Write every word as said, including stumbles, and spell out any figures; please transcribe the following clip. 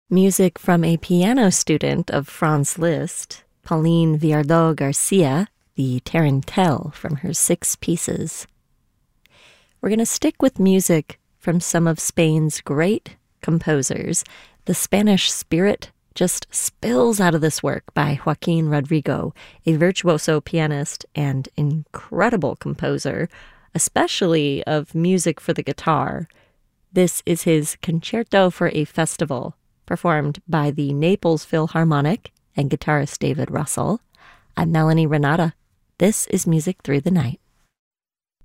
Music from a piano student of Franz Liszt, Pauline Viardot Garcia, the Tarantelle from her Six Pieces. We're going to stick with music from some of Spain's great composers. The Spanish spirit just spills out of this work by Joaquin Rodrigo, a virtuoso pianist and incredible composer, especially of music for the guitar. This is his Concerto for a Festival, performed by the Naples Philharmonic and guitarist David Russell. I'm Melanie Renata. This is Music Through the Night.